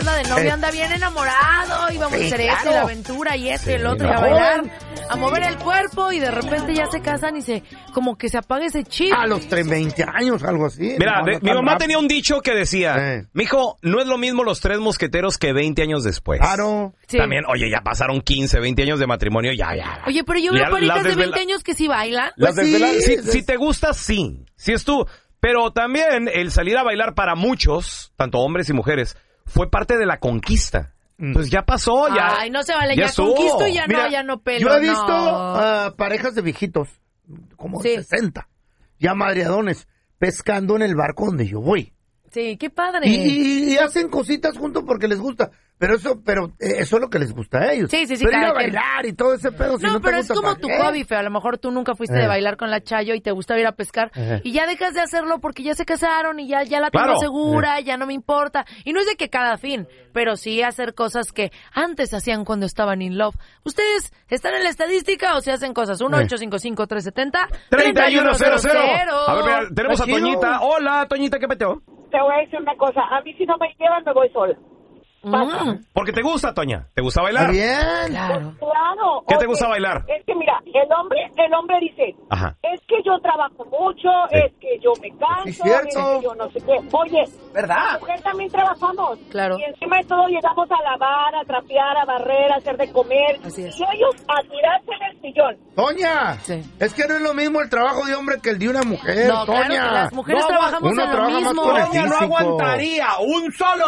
anda de novio, anda bien enamorado, y vamos a hacer esto, y la aventura, y esto, y el otro, y a bailar, a mover el cuerpo, y de repente ya se casan y como que se apaga ese chip. A los 20 años, algo así. Mira, mi mamá tenía un dicho que decía, mijo, no es lo mismo los 3 mosqueteros que 20 años después. Claro. Sí. También, oye, ya pasaron 15, 20 años de matrimonio, ya. Oye, pero yo veo paritas de 20 años que sí bailan. Las desveladas, si te gusta, sí. Si es tú. Pero también el salir a bailar para muchos, tanto hombres y mujeres, fue parte de la conquista. Pues ya pasó, ya. Ay, no se vale, ya conquisto y ya no pelo. Yo he visto parejas de viejitos, como 60, ya madreadones, pescando en el barco donde yo voy. Sí, qué padre. Y hacen cositas juntos porque les gusta. Pero eso es lo que les gusta a ellos. Sí. Pero ir a bailar y todo ese pedo. No, pero es como tu hobby, Feo. A lo mejor tú nunca fuiste de bailar con la Chayo y te gusta ir a pescar. Y ya dejas de hacerlo porque ya se casaron y ya la tengo segura, ya no me importa. Y no es de que cada fin, pero sí hacer cosas que antes hacían cuando estaban in love. ¿Ustedes están en la estadística o se hacen cosas? 1-855-370-3100. A ver, mira, tenemos a Toñita. Hola, Toñita, ¿qué peteo? Te voy a decir una cosa. A mí si no me llevan, me voy sola. Porque te gusta, Toña. ¿Te gusta bailar? Bien. Claro. Claro. ¿Qué te gusta bailar? Es que mira, el hombre dice, es que yo trabajo mucho, es que yo me canso, Sí, cierto. es que yo no sé qué. Oye, ¿verdad? la mujer también trabajamos. Claro. Y encima de todo llegamos a lavar, a trapear, a barrer, a hacer de comer. Así es. Y ellos a tirarse en el sillón. Toña, es que no es lo mismo el trabajo de hombre que el de una mujer, No, Toña. claro que las mujeres trabajamos uno en lo trabaja más mismo. con el Toña no físico. aguantaría un solo